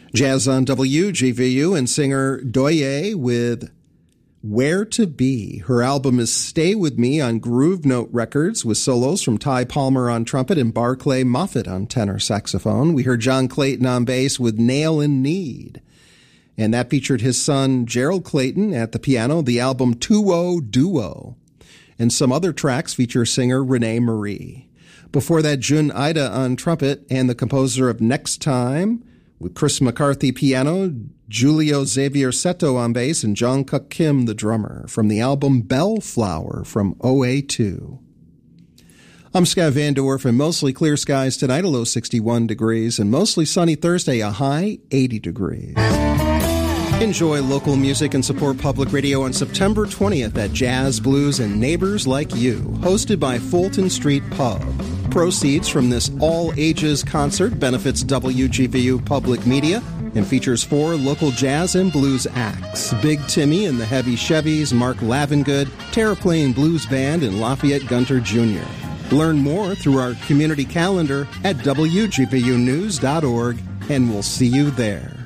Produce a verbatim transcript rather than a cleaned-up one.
Jazz on W G V U and singer Doye with Where to Be. Her album is Stay With Me on Groove Note Records with solos from Ty Palmer on trumpet and Barclay Moffett on tenor saxophone. We heard John Clayton on bass with Nail in Need. And that featured his son Gerald Clayton at the piano, the album Two-O Duo. And some other tracks feature singer Renee Marie. Before that, Jun Ida on trumpet and the composer of Next Time, with Chris McCarthy piano, Julio Xavier Seto on bass, and Jong Kuk Kim the drummer, from the album Bellflower from O A two. I'm Scott Van Dorf, and mostly clear skies tonight, a low sixty-one degrees, and mostly sunny Thursday, a high eighty degrees. Enjoy local music and support public radio on September twentieth at Jazz, Blues, and Neighbors Like You, hosted by Fulton Street Pub. Proceeds from this all-ages concert benefits W G V U Public Media and features four local jazz and blues acts: Big Timmy and the Heavy Chevys, Mark Lavengood, Terraplane Blues Band, and Lafayette Gunter Junior Learn more through our community calendar at W G V U news dot org, and we'll see you there.